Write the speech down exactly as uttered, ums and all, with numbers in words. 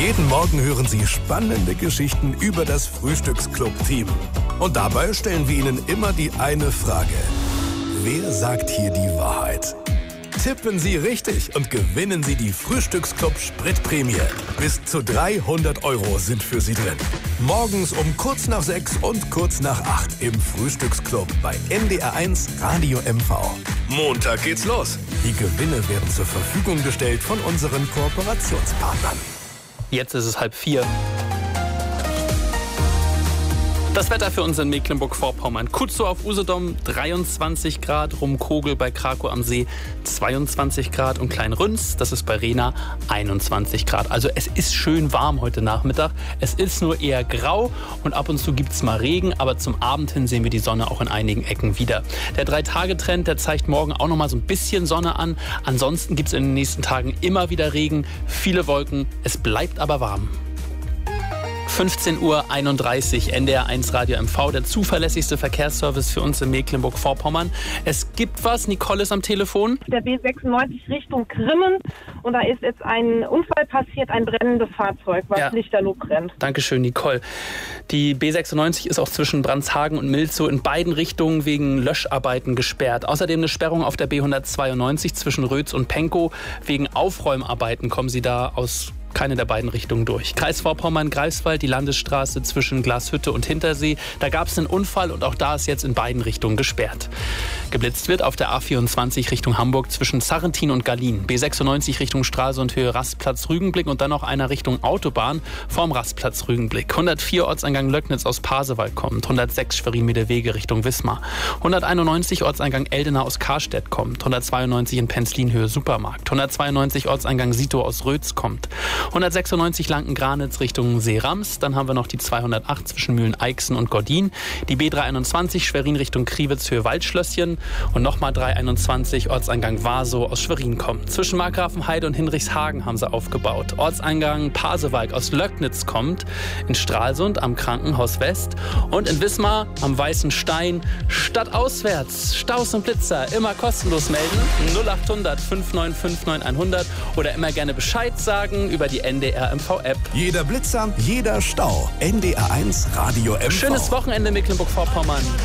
Jeden Morgen hören Sie spannende Geschichten über das Frühstücksclub-Team. Und dabei stellen wir Ihnen immer die eine Frage. Wer sagt hier die Wahrheit? Tippen Sie richtig und gewinnen Sie die Frühstücksclub Spritprämie. Bis zu dreihundert Euro sind für Sie drin. Morgens um kurz nach sechs und kurz nach acht im Frühstücksclub bei N D R eins Radio M V. Montag geht's los. Die Gewinne werden zur Verfügung gestellt von unseren Kooperationspartnern. Jetzt ist es halb vier. Das Wetter für uns in Mecklenburg-Vorpommern. Kutzow auf Usedom dreiundzwanzig Grad, Rumkogel bei Krakow am See zweiundzwanzig Grad und Kleinrünz, das ist bei Rehna einundzwanzig Grad. Also es ist schön warm heute Nachmittag. Es ist nur eher grau und ab und zu gibt es mal Regen, aber zum Abend hin sehen wir die Sonne auch in einigen Ecken wieder. Der Drei-Tage-Trend, der zeigt morgen auch noch mal so ein bisschen Sonne an. Ansonsten gibt es in den nächsten Tagen immer wieder Regen, viele Wolken. Es bleibt aber warm. fünfzehn Uhr einunddreißig, N D R eins Radio M V, der zuverlässigste Verkehrsservice für uns in Mecklenburg-Vorpommern. Es gibt was, Nicole ist am Telefon. Der B sechsundneunzig Richtung Grimmen und da ist jetzt ein Unfall passiert, ein brennendes Fahrzeug, was Ja. lichterloh brennt. Dankeschön, Nicole. Die B sechsundneunzig ist auch zwischen Brandshagen und Milzow in beiden Richtungen wegen Löscharbeiten gesperrt. Außerdem eine Sperrung auf der B hundertzweiundneunzig zwischen Rötz und Pankow. Wegen Aufräumarbeiten kommen Sie da aus keine der beiden Richtungen durch. Kreis Vorpommern-Greifswald, die Landesstraße zwischen Glashütte und Hintersee. Da gab es einen Unfall und auch da ist jetzt in beiden Richtungen gesperrt. Geblitzt wird auf der A vierundzwanzig Richtung Hamburg zwischen Sarrentin und Gallien. B sechsundneunzig Richtung Stralsund Höhe Rastplatz Rügenblick und dann noch einer Richtung Autobahn vorm Rastplatz Rügenblick. hundertvier Ortseingang Löcknitz aus Pasewalk kommt. hundertsechs Schwerin-Medewege Richtung Wismar. hunderteinundneunzig Ortseingang Eldena aus Karstedt kommt. hundertzweiundneunzig in Penzlin Höhe Supermarkt. hundertzweiundneunzig Ortseingang Sito aus Rötz kommt. hundertsechsundneunzig Lanken-Granitz Richtung Seerams. Dann haben wir noch die zweihundertacht zwischen Mühlen-Eichsen und Gordin. Die B dreihunderteinundzwanzig Schwerin Richtung Kriwitz Höhe Waldschlösschen. Und nochmal dreihunderteinundzwanzig Ortseingang Waso aus Schwerin kommt. Zwischen Markgrafenheide und Hinrichshagen haben sie aufgebaut. Ortseingang Pasewalk aus Löcknitz kommt. In Stralsund am Krankenhaus West. Und in Wismar am Weißen Stein. Stadtauswärts. Staus und Blitzer. Immer kostenlos melden. null achthundert fünf neun fünf neun hundert. Oder immer gerne Bescheid sagen über die N D R M V-App. Jeder Blitzer, jeder Stau. N D R eins Radio M V. Schönes Wochenende Mecklenburg-Vorpommern.